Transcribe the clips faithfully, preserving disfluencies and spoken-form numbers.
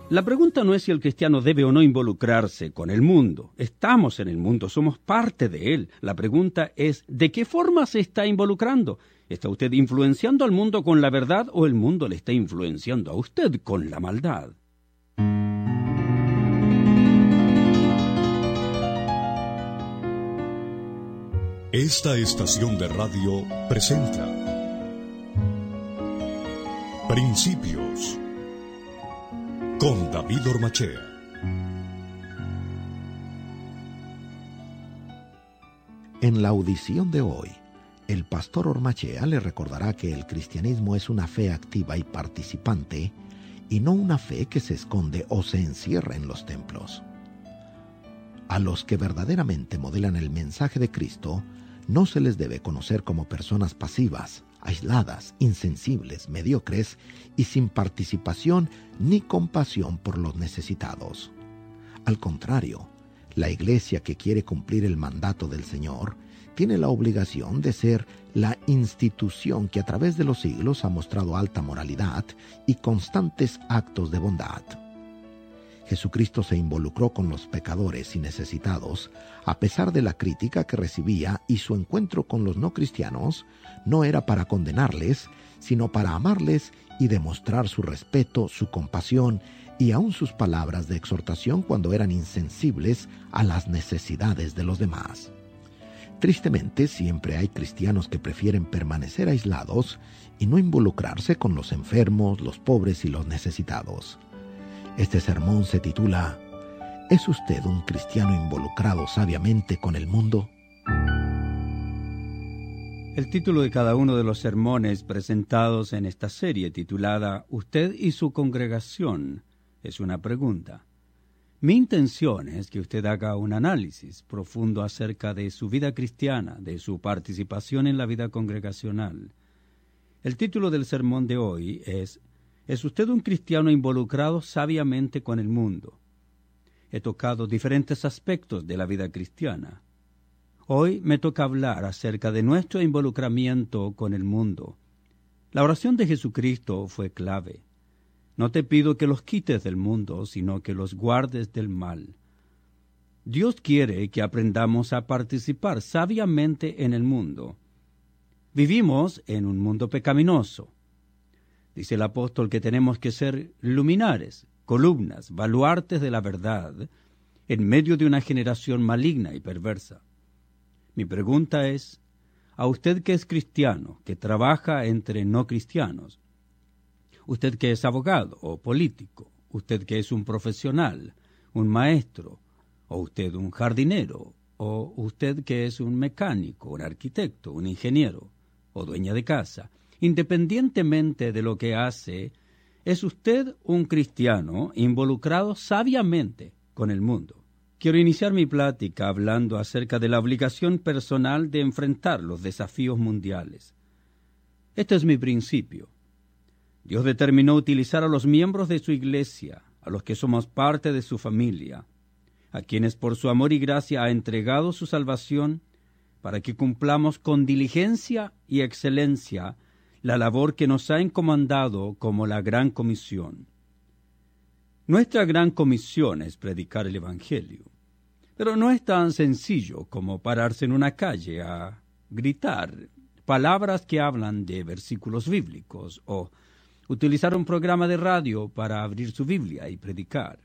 La pregunta no es si el cristiano debe o no involucrarse con el mundo. Estamos en el mundo, somos parte de él. La pregunta es, ¿de qué forma se está involucrando? ¿Está usted influenciando al mundo con la verdad o el mundo le está influenciando a usted con la maldad? Esta estación de radio presenta Principios con David Ormachea. En la audición de hoy, el pastor Ormachea le recordará que el cristianismo es una fe activa y participante, y no una fe que se esconde o se encierra en los templos. A los que verdaderamente modelan el mensaje de Cristo, no se les debe conocer como personas pasivas, aisladas, insensibles, mediocres y sin participación ni compasión por los necesitados. Al contrario, la iglesia que quiere cumplir el mandato del Señor tiene la obligación de ser la institución que a través de los siglos ha mostrado alta moralidad y constantes actos de bondad. Jesucristo se involucró con los pecadores y necesitados, a pesar de la crítica que recibía, y su encuentro con los no cristianos no era para condenarles, sino para amarles y demostrar su respeto, su compasión y aun sus palabras de exhortación cuando eran insensibles a las necesidades de los demás. Tristemente, siempre hay cristianos que prefieren permanecer aislados y no involucrarse con los enfermos, los pobres y los necesitados. Este sermón se titula ¿Es usted un cristiano involucrado sabiamente con el mundo? El título de cada uno de los sermones presentados en esta serie titulada «Usted y su congregación» es una pregunta. Mi intención es que usted haga un análisis profundo acerca de su vida cristiana, de su participación en la vida congregacional. El título del sermón de hoy es ¿Es usted un cristiano involucrado sabiamente con el mundo? He tocado diferentes aspectos de la vida cristiana. Hoy me toca hablar acerca de nuestro involucramiento con el mundo. La oración de Jesucristo fue clave. No te pido que los quites del mundo, sino que los guardes del mal. Dios quiere que aprendamos a participar sabiamente en el mundo. Vivimos en un mundo pecaminoso. Dice el apóstol que tenemos que ser luminares, columnas, baluartes de la verdad, en medio de una generación maligna y perversa. Mi pregunta es, a usted que es cristiano, que trabaja entre no cristianos, usted que es abogado o político, usted que es un profesional, un maestro, o usted un jardinero, o usted que es un mecánico, un arquitecto, un ingeniero, o dueña de casa, independientemente de lo que hace, ¿es usted un cristiano involucrado sabiamente con el mundo? Quiero iniciar mi plática hablando acerca de la obligación personal de enfrentar los desafíos mundiales. Este es mi principio. Dios determinó utilizar a los miembros de su iglesia, a los que somos parte de su familia, a quienes por su amor y gracia ha entregado su salvación, para que cumplamos con diligencia y excelencia la labor que nos ha encomendado como la Gran Comisión. Nuestra Gran Comisión es predicar el Evangelio, pero no es tan sencillo como pararse en una calle a gritar palabras que hablan de versículos bíblicos o utilizar un programa de radio para abrir su Biblia y predicar.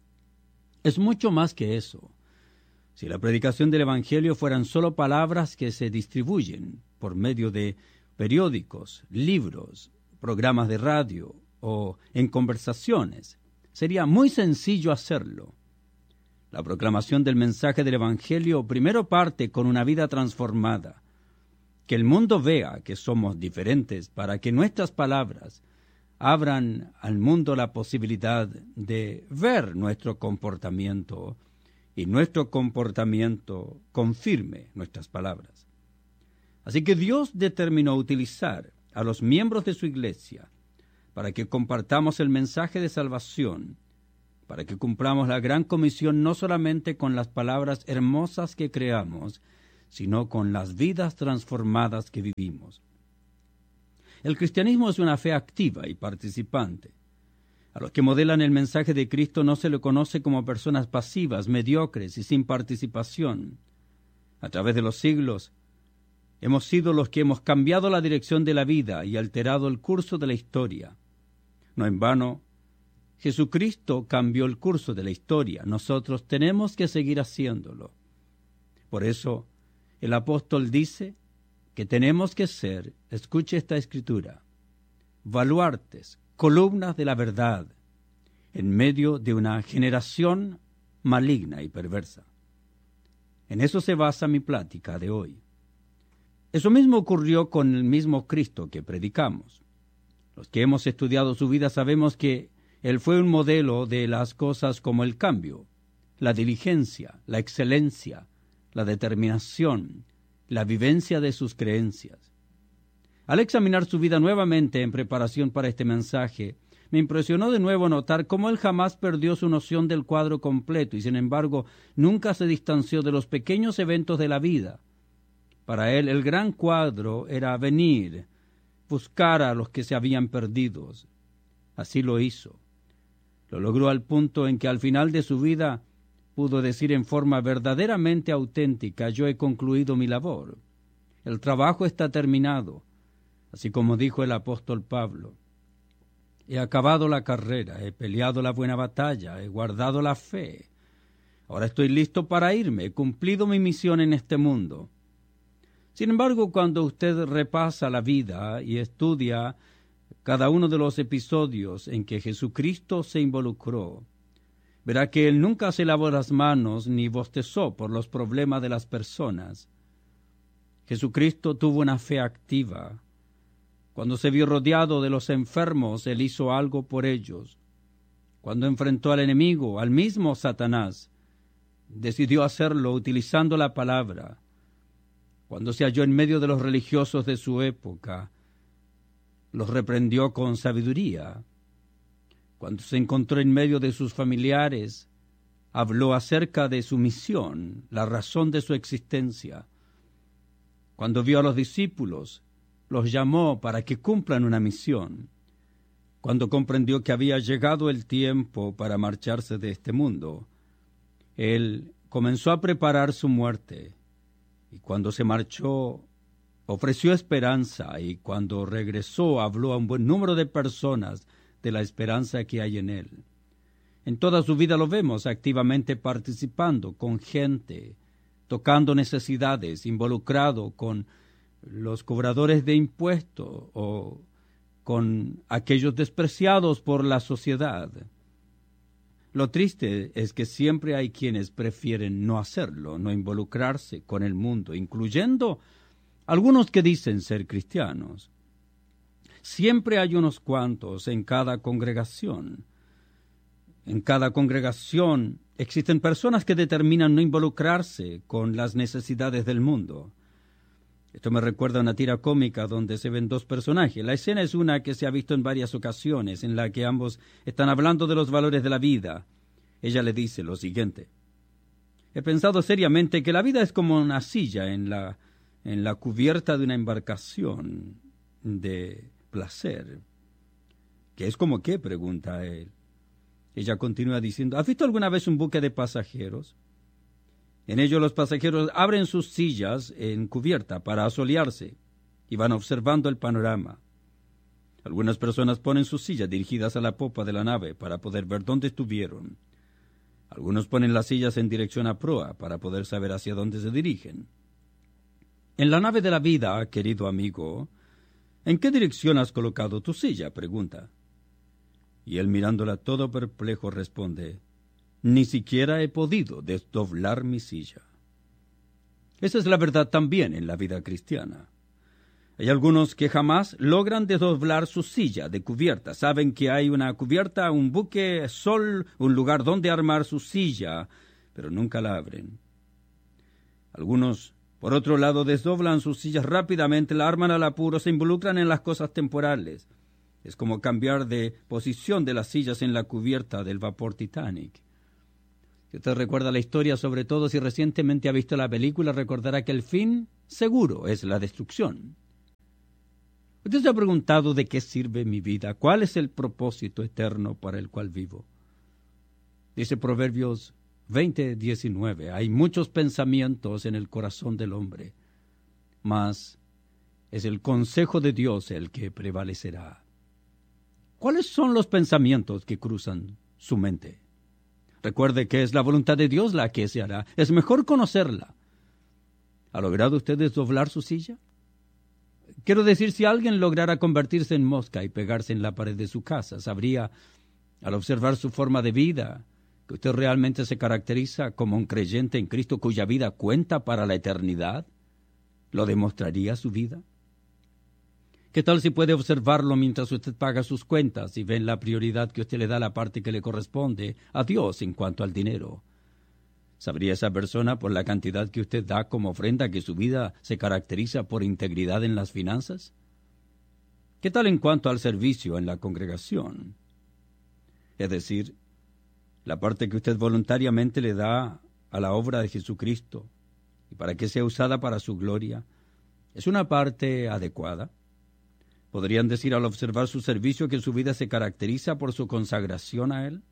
Es mucho más que eso. Si la predicación del Evangelio fueran solo palabras que se distribuyen por medio de periódicos, libros, programas de radio o en conversaciones, sería muy sencillo hacerlo. La proclamación del mensaje del Evangelio primero parte con una vida transformada. Que el mundo vea que somos diferentes para que nuestras palabras abran al mundo la posibilidad de ver nuestro comportamiento y nuestro comportamiento confirme nuestras palabras. Así que Dios determinó utilizar a los miembros de su iglesia para que compartamos el mensaje de salvación, para que cumplamos la gran comisión no solamente con las palabras hermosas que creamos, sino con las vidas transformadas que vivimos. El cristianismo es una fe activa y participante. A los que modelan el mensaje de Cristo no se le conoce como personas pasivas, mediocres y sin participación. A través de los siglos, hemos sido los que hemos cambiado la dirección de la vida y alterado el curso de la historia. No en vano, Jesucristo cambió el curso de la historia. Nosotros tenemos que seguir haciéndolo. Por eso, el apóstol dice que tenemos que ser, escuche esta escritura, baluartes, columnas de la verdad, en medio de una generación maligna y perversa. En eso se basa mi plática de hoy. Eso mismo ocurrió con el mismo Cristo que predicamos. Los que hemos estudiado su vida sabemos que Él fue un modelo de las cosas como el cambio, la diligencia, la excelencia, la determinación, la vivencia de sus creencias. Al examinar su vida nuevamente en preparación para este mensaje, me impresionó de nuevo notar cómo él jamás perdió su noción del cuadro completo y, sin embargo, nunca se distanció de los pequeños eventos de la vida. Para él, el gran cuadro era venir, buscar a los que se habían perdido. Así lo hizo. Lo logró al punto en que al final de su vida pudo decir en forma verdaderamente auténtica: yo he concluido mi labor. El trabajo está terminado. Así como dijo el apóstol Pablo: he acabado la carrera, he peleado la buena batalla, he guardado la fe. Ahora estoy listo para irme, he cumplido mi misión en este mundo. Sin embargo, cuando usted repasa la vida y estudia cada uno de los episodios en que Jesucristo se involucró, verá que Él nunca se lavó las manos ni bostezó por los problemas de las personas. Jesucristo tuvo una fe activa. Cuando se vio rodeado de los enfermos, Él hizo algo por ellos. Cuando enfrentó al enemigo, al mismo Satanás, decidió hacerlo utilizando la palabra. Cuando se halló en medio de los religiosos de su época, los reprendió con sabiduría. Cuando se encontró en medio de sus familiares, habló acerca de su misión, la razón de su existencia. Cuando vio a los discípulos, los llamó para que cumplan una misión. Cuando comprendió que había llegado el tiempo para marcharse de este mundo, él comenzó a preparar su muerte. Y cuando se marchó, ofreció esperanza, y cuando regresó habló a un buen número de personas de la esperanza que hay en él. En toda su vida lo vemos activamente participando con gente, tocando necesidades, involucrado con los cobradores de impuestos o con aquellos despreciados por la sociedad. Lo triste es que siempre hay quienes prefieren no hacerlo, no involucrarse con el mundo, incluyendo algunos que dicen ser cristianos. Siempre hay unos cuantos en cada congregación. En cada congregación existen personas que determinan no involucrarse con las necesidades del mundo. Esto me recuerda a una tira cómica donde se ven dos personajes. La escena es una que se ha visto en varias ocasiones, en la que ambos están hablando de los valores de la vida. Ella le dice lo siguiente: he pensado seriamente que la vida es como una silla en la, en la cubierta de una embarcación de placer. ¿Qué es como qué?, pregunta él. Ella continúa diciendo: ¿has visto alguna vez un buque de pasajeros? En ello los pasajeros abren sus sillas en cubierta para asolearse y van observando el panorama. Algunas personas ponen sus sillas dirigidas a la popa de la nave para poder ver dónde estuvieron. Algunos ponen las sillas en dirección a proa para poder saber hacia dónde se dirigen. En la nave de la vida, querido amigo, ¿en qué dirección has colocado tu silla?, pregunta. Y él, mirándola todo perplejo, responde: ni siquiera he podido desdoblar mi silla. Esa es la verdad también en la vida cristiana. Hay algunos que jamás logran desdoblar su silla de cubierta. Saben que hay una cubierta, un buque, sol, un lugar donde armar su silla, pero nunca la abren. Algunos, por otro lado, desdoblan sus sillas rápidamente, la arman al apuro, se involucran en las cosas temporales. Es como cambiar de posición de las sillas en la cubierta del vapor Titanic. Si usted recuerda la historia, sobre todo si recientemente ha visto la película, recordará que el fin seguro es la destrucción. Usted se ha preguntado de qué sirve mi vida, cuál es el propósito eterno para el cual vivo. Dice Proverbios veinte diecinueve, hay muchos pensamientos en el corazón del hombre, mas es el consejo de Dios el que prevalecerá. ¿Cuáles son los pensamientos que cruzan su mente? Recuerde que es la voluntad de Dios la que se hará. Es mejor conocerla. ¿Ha logrado usted desdoblar su silla? Quiero decir, si alguien lograra convertirse en mosca y pegarse en la pared de su casa, sabría, al observar su forma de vida, que usted realmente se caracteriza como un creyente en Cristo cuya vida cuenta para la eternidad. ¿Lo demostraría su vida? ¿Qué tal si puede observarlo mientras usted paga sus cuentas y ve la prioridad que usted le da a la parte que le corresponde a Dios en cuanto al dinero? ¿Sabría esa persona por la cantidad que usted da como ofrenda que su vida se caracteriza por integridad en las finanzas? ¿Qué tal en cuanto al servicio en la congregación? Es decir, la parte que usted voluntariamente le da a la obra de Jesucristo y para que sea usada para su gloria, ¿es una parte adecuada? ¿Podrían decir al observar su servicio que su vida se caracteriza por su consagración a Él?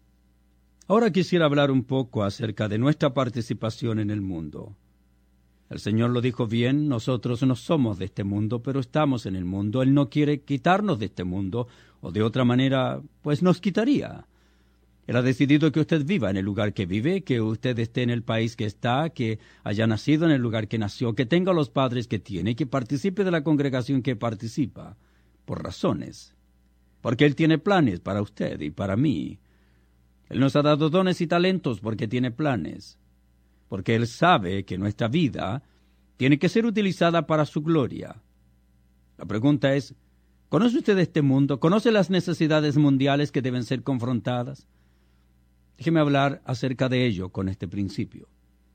Ahora quisiera hablar un poco acerca de nuestra participación en el mundo. El Señor lo dijo bien, nosotros no somos de este mundo, pero estamos en el mundo. Él no quiere quitarnos de este mundo, o de otra manera, pues nos quitaría. Él ha decidido que usted viva en el lugar que vive, que usted esté en el país que está, que haya nacido en el lugar que nació, que tenga los padres que tiene, que participe de la congregación que participa, por razones. Porque Él tiene planes para usted y para mí. Él nos ha dado dones y talentos porque tiene planes. Porque Él sabe que nuestra vida tiene que ser utilizada para su gloria. La pregunta es, ¿conoce usted este mundo? ¿Conoce las necesidades mundiales que deben ser confrontadas? Déjeme hablar acerca de ello con este principio.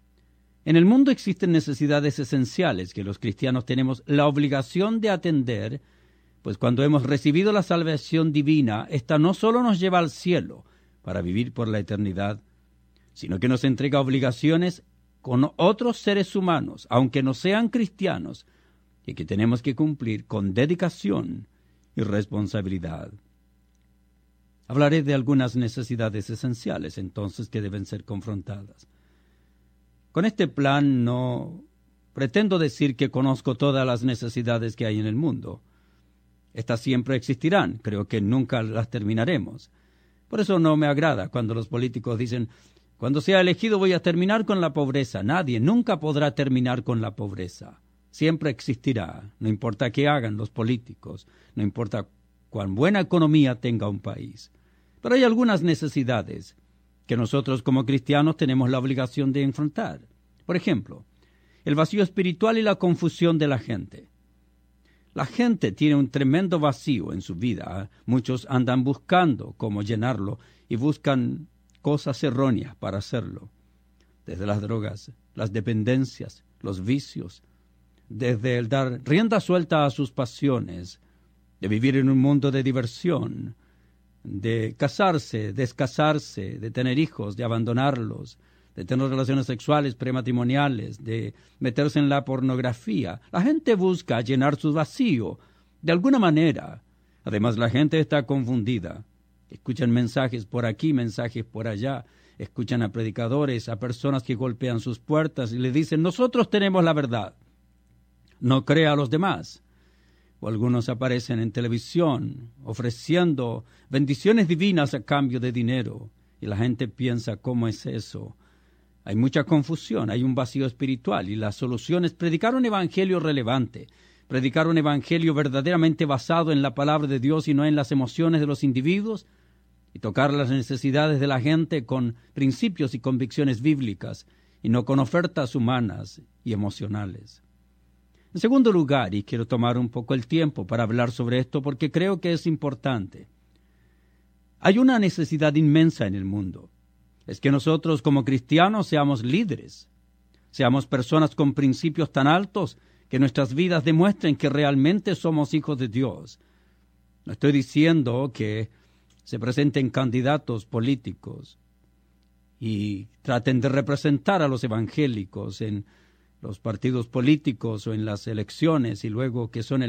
En el mundo existen necesidades esenciales que los cristianos tenemos la obligación de atender, pues cuando hemos recibido la salvación divina, esta no solo nos lleva al cielo para vivir por la eternidad, sino que nos entrega obligaciones con otros seres humanos, aunque no sean cristianos, y que tenemos que cumplir con dedicación y responsabilidad. Hablaré de algunas necesidades esenciales, entonces, que deben ser confrontadas. Con este plan no pretendo decir que conozco todas las necesidades que hay en el mundo. Estas siempre existirán, creo que nunca las terminaremos. Por eso no me agrada cuando los políticos dicen, cuando sea elegido voy a terminar con la pobreza. Nadie nunca podrá terminar con la pobreza. Siempre existirá, no importa qué hagan los políticos, no importa cuán buena economía tenga un país. Pero hay algunas necesidades que nosotros como cristianos tenemos la obligación de enfrentar. Por ejemplo, el vacío espiritual y la confusión de la gente. La gente tiene un tremendo vacío en su vida. Muchos andan buscando cómo llenarlo y buscan cosas erróneas para hacerlo. Desde las drogas, las dependencias, los vicios, desde el dar rienda suelta a sus pasiones, de vivir en un mundo de diversión, de casarse, descasarse, de tener hijos, de abandonarlos, de tener relaciones sexuales prematrimoniales, de meterse en la pornografía. La gente busca llenar su vacío de alguna manera. Además, la gente está confundida. Escuchan mensajes por aquí, mensajes por allá. Escuchan a predicadores, a personas que golpean sus puertas y le dicen, nosotros tenemos la verdad. No crea a los demás. O algunos aparecen en televisión ofreciendo bendiciones divinas a cambio de dinero. Y la gente piensa, ¿cómo es eso? Hay mucha confusión, hay un vacío espiritual y la solución es predicar un evangelio relevante, predicar un evangelio verdaderamente basado en la palabra de Dios y no en las emociones de los individuos, y tocar las necesidades de la gente con principios y convicciones bíblicas y no con ofertas humanas y emocionales. En segundo lugar, y quiero tomar un poco el tiempo para hablar sobre esto porque creo que es importante, hay una necesidad inmensa en el mundo. Es que nosotros como cristianos seamos líderes, seamos personas con principios tan altos que nuestras vidas demuestren que realmente somos hijos de Dios. No estoy diciendo que se presenten candidatos políticos y traten de representar a los evangélicos en los partidos políticos o en las elecciones y luego que son